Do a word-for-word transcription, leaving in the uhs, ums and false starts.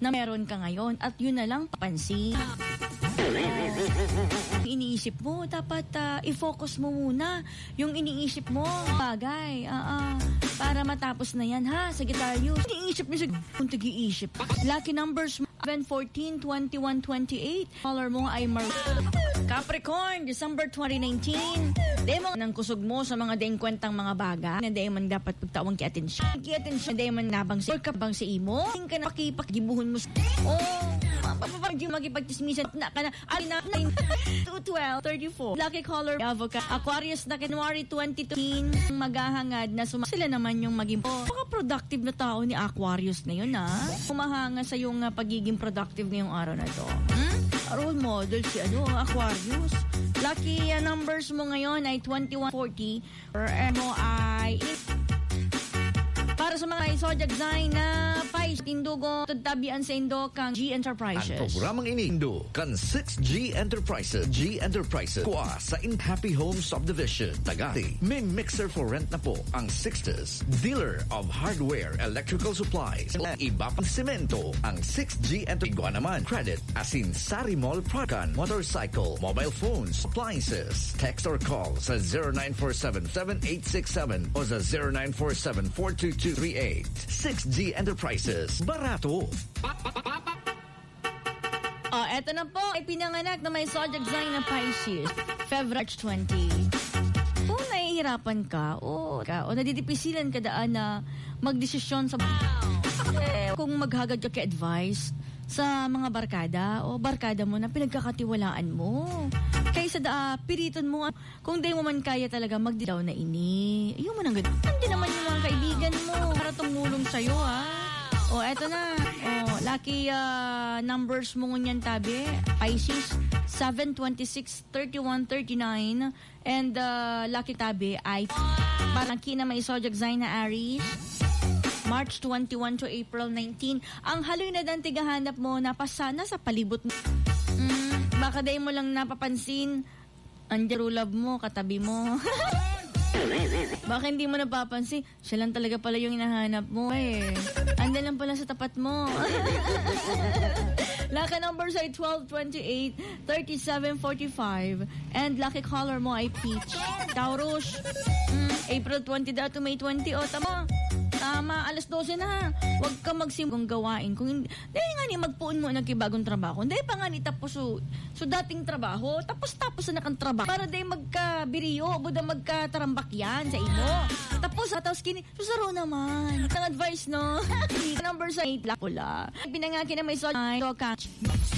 na meron ka ngayon at yun na lang papansin. Iniisip mo, dapat uh, i-focus mo muna yung iniisip mo bagay. Uh, uh, para matapos na yan, ha? Sagittarius. Iniisip mo siya kung tag-iisip. Lucky numbers mo, seven, fourteen, twenty-one, twenty-eight. Color mo ay Mar- Capricorn, December twenty nineteen. Di mo nang kusog mo sa mga dengkwentang mga bagay na di man dapat pagtawang ki-atensyon. Ki-atensyon, di man nabang si or kapang si imo. Hindi ka na makipaggibuhon mo. Oh, mapapapagyo magipagtismisan na ka na. Ay na, two, twelve, thirty-four. Lucky color, avocado. Aquarius na January twenty-two. Maghahangad na suma. Sila naman yung maging oh, productive na tao ni Aquarius ngayon, ha? Kumahanga sa yung uh, pagiging productive ngayong araw na to. Hmm? Role model si ano, Aquarius. Lucky uh, numbers mo ngayon ay twenty-one, forty. Or mo ay para sa mga zodiac sign na Pais, Tindugo, tatabian sa Indo kang G Enterprises. Ang programang iniindo kan six G Enterprises. G Enterprises. Kuha sa In Happy Home Subdivision. Tagati. May mixer for rent na po ang Sixties. Dealer of hardware, electrical supplies. Iba pang semento. Ang six G Enterprises naman. Credit as in Sari Mall Prakan. Motorcycle, mobile phones, appliances. Text or call sa zero nine four seven, seven eight six seven o sa zero nine four seven, four two two three eight. six G Enterprises. Barato. Oh, eto na po. Ay pinanganak na may zodiac sign na Pisces. February twenty. Kung nahihirapan ka o, ka, o nadidipisilan ka daan na magdesisyon sa eh, kung maghagad ka ka-advice sa mga barkada o barkada mo na pinagkakatiwalaan mo. Kaysa da, piriton mo, kung di mo man kaya talaga magdilaw na ini. Yung man ang ganda. Hindi naman yung mga kaibigan mo para tumulong sa'yo, ha? O, eto na. O, lucky uh, numbers mo ngunyan, tabi. Pisces, seven, twenty-six, thirty-one, thirty-nine. And uh, lucky tabi ay parang kina may zodiac sign na Aries. March twenty-one to April nineteen. Ang haloy na dantigahanap mo napasana sa palibot mo. Mm, baka day mo lang napapansin, andirulab mo, katabi mo. Baka hindi mo napapansin, siya lang talaga pala yung hinahanap mo eh. Anda lang pala sa tapat mo. Lucky numbers ay twelve, twenty-eight, thirty-seven, forty-five. And lucky color mo ay peach. Taurus, mm, April twenty daw to May twenty. O, tama. Tama, alas dose na. Huwag ka magsimong gawain. Kung hindi, dahil nga ni magpuon mo nagkibagong trabaho. Dahil pa nga ni tapos so, so dating trabaho, tapos-tapos na kang trabaho. Para dahil magkabiriyo, buda magkatarambak yan sa imo. Tapos, tapos kini, susaro naman. Ang advice, no? Number sa eight, pula. Pinangaki na may sol, catch.